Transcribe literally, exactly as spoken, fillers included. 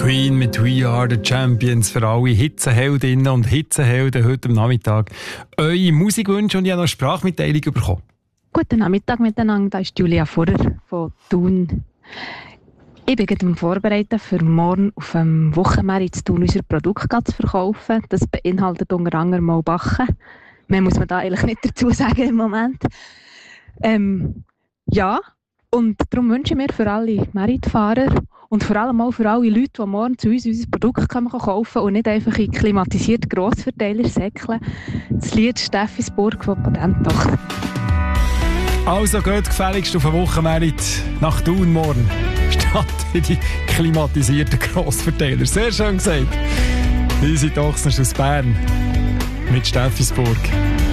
Queen mit We Are The Champions für alle Hitzeheldinnen und Hitzehelden heute am Nachmittag. Eure Musikwünsche und ich habe noch eine Sprachmitteilung bekommen. Guten Nachmittag miteinander, da ist Julia Furrer von Thun. Ich bin gerade am Vorbereiten, für morgen auf dem Wochenmarkt in Thun unser Produkt zu verkaufen. Das beinhaltet unter anderem mal Backen. Mehr muss man da eigentlich nicht dazu sagen im Moment. Ähm, ja, und darum wünsche ich mir für alle Meritfahrer und vor allem auch für alle Leute, die morgen zu uns unser Produkt kaufen können und nicht einfach in klimatisierte Grossverteiler säckeln, das Lied Steffisburg von Patenttochter. Also geht gefälligst auf den Wochenmarkt nach Thun morgen, statt in die klimatisierten Grossverteiler. Sehr schön gesagt. Unsere Tochter aus Bern mit Steffisburg.